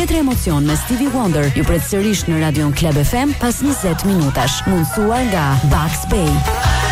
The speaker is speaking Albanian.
Tjetër emocion me Stevie Wonder ju pret sërish në Radion Club FM pas 20 minutash, mundsuar nga Bugs Bay.